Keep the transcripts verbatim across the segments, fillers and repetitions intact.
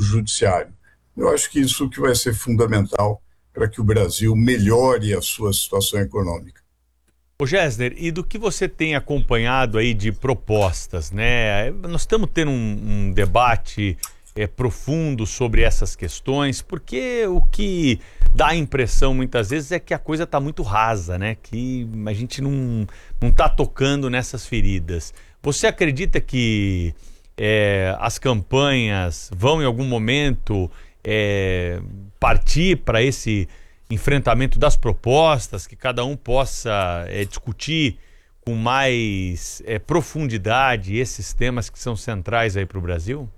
judiciário. Eu acho que isso que vai ser fundamental para que o Brasil melhore a sua situação econômica. Ô Gessner, e do que você tem acompanhado aí de propostas, né? Nós estamos tendo um, um debate é, profundo sobre essas questões, porque o que dá a impressão muitas vezes é que a coisa está muito rasa, né? Que a gente não não está tocando nessas feridas. Você acredita que é, as campanhas vão em algum momento é, partir para esse enfrentamento das propostas, que cada um possa é, discutir com mais é, profundidade esses temas que são centrais aí para o Brasil?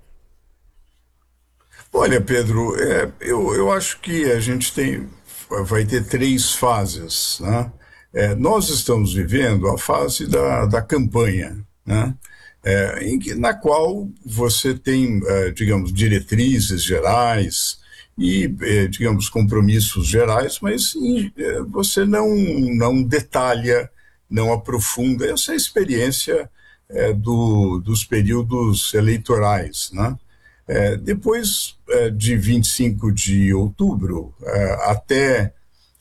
Olha, Pedro, é, eu, eu acho que a gente tem, vai ter três fases, né? É, nós estamos vivendo a fase da, da campanha, né? É, em que, na qual você tem, é, digamos, diretrizes gerais e, eh, digamos, compromissos gerais, mas eh, você não, não detalha, não aprofunda essa experiência eh, do, dos períodos eleitorais, né? Eh, depois eh, de vinte e cinco de outubro eh, até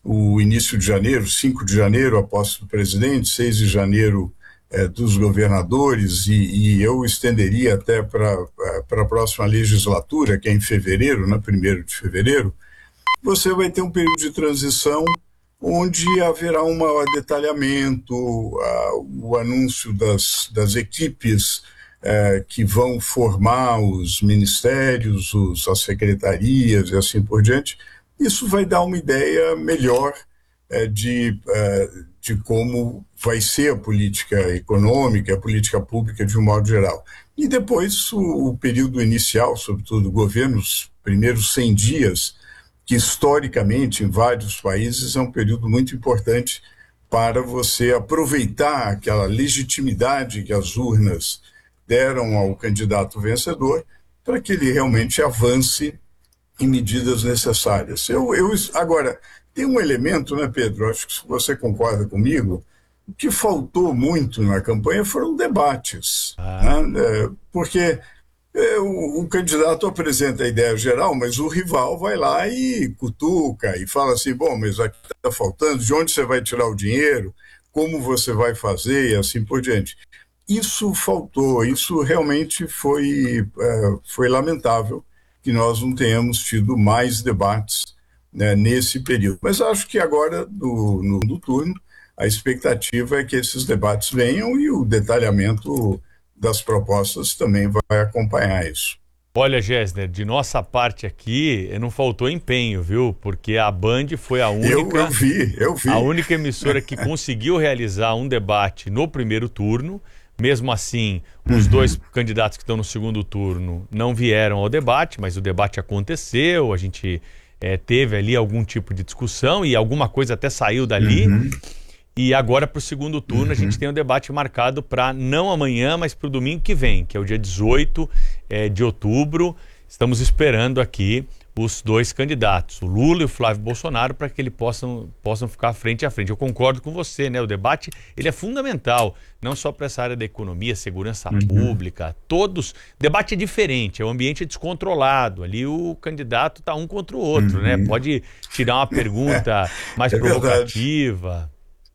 o início de janeiro, cinco de janeiro, a posse do presidente, seis de janeiro eh, dos governadores, e, e eu estenderia até para a próxima legislatura, que é em fevereiro, né, primeiro de fevereiro, você vai ter um período de transição onde haverá um maior detalhamento, uh, o anúncio das, das equipes uh, que vão formar os ministérios, os, as secretarias e assim por diante. Isso vai dar uma ideia melhor uh, de, uh, de como vai ser a política econômica, a política pública de um modo geral. E depois o, o período inicial, sobretudo governos, primeiros cem dias, que historicamente em vários países é um período muito importante para você aproveitar aquela legitimidade que as urnas deram ao candidato vencedor para que ele realmente avance em medidas necessárias. Eu, eu, agora, tem um elemento, né, Pedro, acho que você concorda comigo, o que faltou muito na campanha foram debates, ah. né? Porque é, o, o candidato apresenta a ideia geral, mas o rival vai lá e cutuca e fala assim, bom, mas aqui está faltando, de onde você vai tirar o dinheiro, como você vai fazer e assim por diante. Isso faltou, isso realmente foi, é, foi lamentável que nós não tenhamos tido mais debates, né, nesse período. Mas acho que agora, no, no, no turno, a expectativa é que esses debates venham e o detalhamento das propostas também vai acompanhar isso. Olha, Gessner, de nossa parte aqui, não faltou empenho, viu? Porque a Band foi a única, eu, eu vi, eu vi. a única emissora que conseguiu realizar um debate no primeiro turno. Mesmo assim, os uhum. dois candidatos que estão no segundo turno não vieram ao debate, mas o debate aconteceu, a gente é, teve ali algum tipo de discussão e alguma coisa até saiu dali. Uhum. E agora, para o segundo turno, uhum. a gente tem um debate marcado para não amanhã, mas para o domingo que vem, que é o dia dezoito é, de outubro. Estamos esperando aqui os dois candidatos, o Lula e o Flávio Bolsonaro, para que eles possam, possam ficar frente a frente. Eu concordo com você, né? O debate ele é fundamental, não só para essa área da economia, segurança uhum. pública, todos. O debate é diferente, é um ambiente descontrolado. Ali o candidato está um contra o outro, uhum. né? Pode tirar uma pergunta mais é provocativa. Verdade.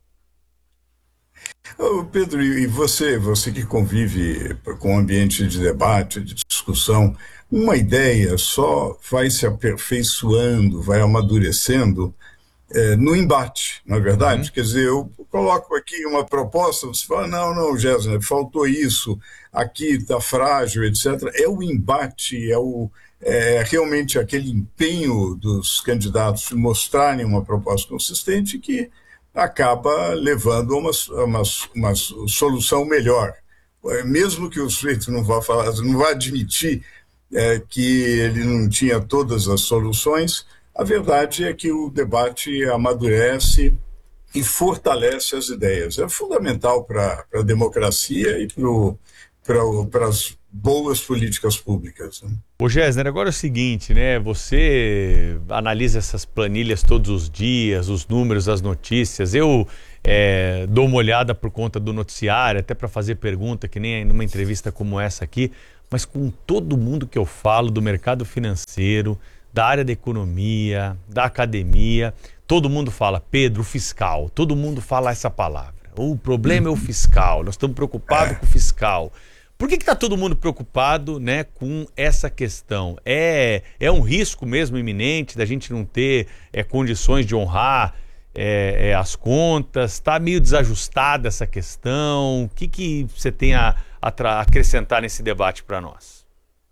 Oh, Pedro, e você, você que convive com o ambiente de debate, de discussão, uma ideia só vai se aperfeiçoando, vai amadurecendo é, no embate, não é verdade? Uhum. Quer dizer, eu coloco aqui uma proposta, você fala, não, não, Gessner, faltou isso, aqui está frágil, etcétera. É o embate, é, o, é realmente aquele empenho dos candidatos de mostrarem uma proposta consistente que acaba levando a uma, uma, uma solução melhor. Mesmo que o sujeito não vá falar, não vá admitir é, que ele não tinha todas as soluções, a verdade é que o debate amadurece e fortalece as ideias. É fundamental para a democracia e para as boas políticas públicas. Né? Ô Gessner, agora é o seguinte, né? Você analisa essas planilhas todos os dias, os números, as notícias. Eu é, dou uma olhada por conta do noticiário, até para fazer pergunta, que nem numa entrevista como essa aqui. mas com todo mundo que eu falo do mercado financeiro, da área da economia, da academia, todo mundo fala, Pedro, o fiscal, todo mundo fala essa palavra. O problema é o fiscal, nós estamos preocupados com o fiscal. Por que está todo mundo preocupado, né, com essa questão? É, é um risco mesmo iminente da gente não ter é, condições de honrar é, é, as contas? Está meio desajustada essa questão? O que, que você tem a, a acrescentar nesse debate para nós?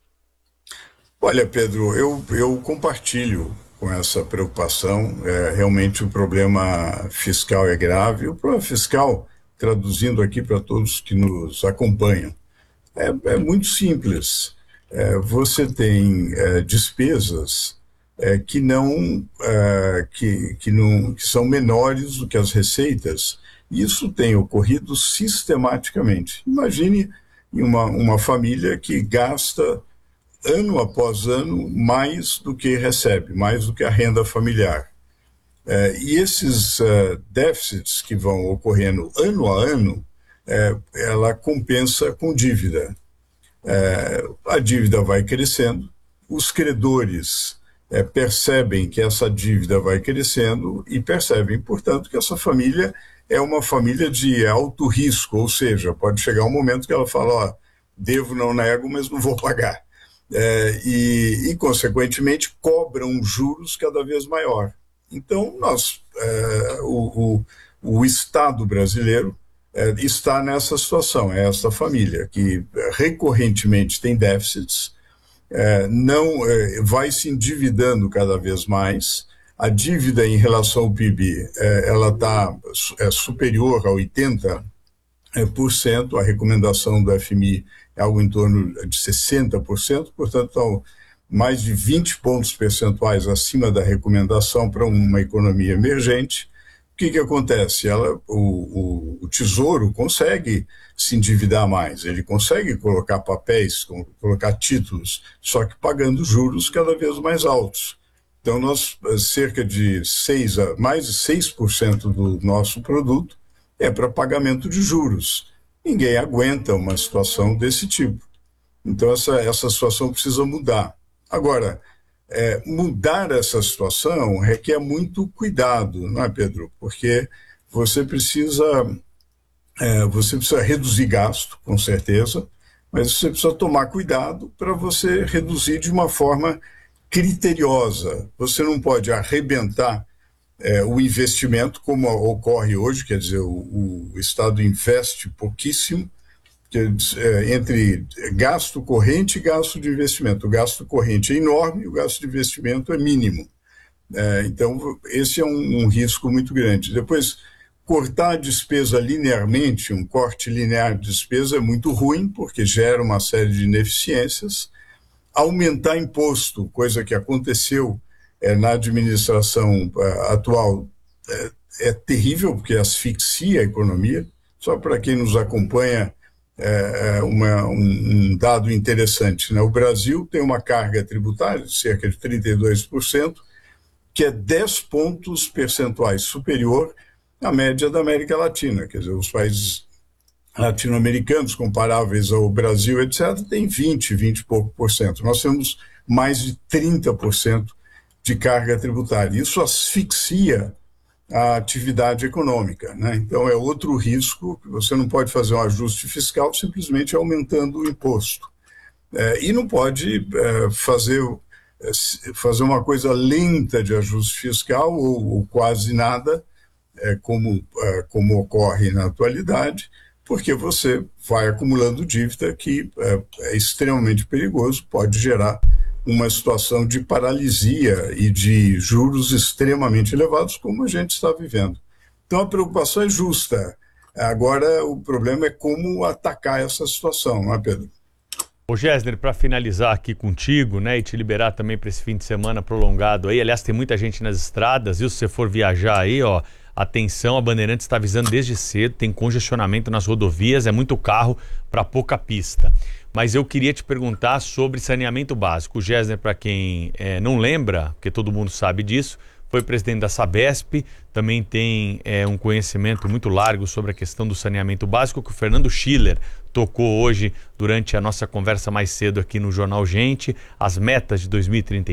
Olha, Pedro, eu, eu compartilho com essa preocupação. É, realmente o problema fiscal é grave. O problema fiscal, traduzindo aqui para todos que nos acompanham, É, é muito simples. É, você tem é, despesas é, que, não, é, que, que, não, que são menores do que as receitas. Isso tem ocorrido sistematicamente. Imagine uma, uma família que gasta ano após ano mais do que recebe, mais do que a renda familiar. É, e esses é, déficits que vão ocorrendo ano a ano, É, ela compensa com dívida. É, a dívida vai crescendo, os credores é, percebem que essa dívida vai crescendo e percebem, portanto, que essa família é uma família de alto risco, ou seja, pode chegar um momento que ela fala, ó, devo, não nego, mas não vou pagar. É, e, e, consequentemente, cobram juros cada vez maior. Então, nós, é, o, o, o Estado brasileiro está nessa situação, é essa família que recorrentemente tem déficits, é, não é, vai se endividando cada vez mais. A dívida em relação ao P I B, é, ela está é, superior a oitenta por cento, a recomendação do F M I é algo em torno de sessenta por cento, portanto, estão mais de vinte pontos percentuais acima da recomendação para uma economia emergente. O que, que acontece? Ela, o, o, o Tesouro consegue se endividar mais, ele consegue colocar papéis, colocar títulos, só que pagando juros cada vez mais altos. Então, nós, cerca de seis, mais de seis por cento do nosso produto é para pagamento de juros. Ninguém aguenta uma situação desse tipo. Então, essa, essa situação precisa mudar. Agora, É, mudar essa situação requer muito cuidado, não é, Pedro? Porque você precisa, é, você precisa reduzir gasto, com certeza, mas você precisa tomar cuidado para você reduzir de uma forma criteriosa. Você não pode arrebentar é, o investimento, como ocorre hoje, quer dizer, o, o Estado investe pouquíssimo, entre gasto corrente e gasto de investimento. O gasto corrente é enorme e o gasto de investimento é mínimo. É, então, esse é um, um risco muito grande. Depois, cortar a despesa linearmente, um corte linear de despesa é muito ruim, porque gera uma série de ineficiências. Aumentar imposto, coisa que aconteceu é, na administração é, atual, é, é terrível, porque asfixia a economia. Só para quem nos acompanha, É uma, um, um dado interessante, né? O Brasil tem uma carga tributária de cerca de trinta e dois por cento, que é dez pontos percentuais superior à média da América Latina. Quer dizer, os países latino-americanos comparáveis ao Brasil, etcétera, têm vinte, vinte e pouco por cento. Nós temos mais de trinta por cento de carga tributária. Isso asfixia a atividade econômica, né? Então é outro risco, que você não pode fazer um ajuste fiscal simplesmente aumentando o imposto. É, e não pode é, fazer, é, fazer uma coisa lenta de ajuste fiscal ou, ou quase nada, é, como, é, como ocorre na atualidade, porque você vai acumulando dívida que é, é extremamente perigoso, pode gerar uma situação de paralisia e de juros extremamente elevados, como a gente está vivendo. Então, a preocupação é justa. Agora, o problema é como atacar essa situação, não é, Pedro? Ô Gessner, para finalizar aqui contigo, né, e te liberar também para esse fim de semana prolongado aí, aliás, tem muita gente nas estradas, viu? Se você for viajar aí, ó, atenção, a Bandeirantes está avisando desde cedo, tem congestionamento nas rodovias, é muito carro para pouca pista. Mas eu queria te perguntar sobre saneamento básico. O Gessner, para quem é, não lembra, porque todo mundo sabe disso, foi presidente da Sabesp, também tem é, um conhecimento muito largo sobre a questão do saneamento básico, que o Fernando Schiller tocou hoje durante a nossa conversa mais cedo aqui no Jornal Gente, as metas de dois mil e trinta